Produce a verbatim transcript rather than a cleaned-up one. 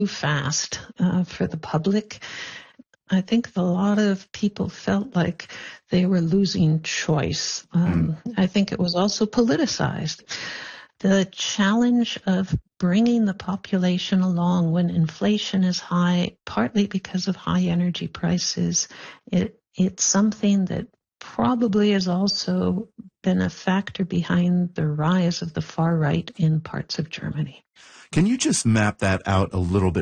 too fast uh, for the public. I think a lot of people felt like they were losing choice. Um, mm. I think it was also politicized. The challenge of bringing the population along when inflation is high, partly because of high energy prices, it, it's something that probably has also been a factor behind the rise of the far right in parts of Germany. Can you just map that out a little bit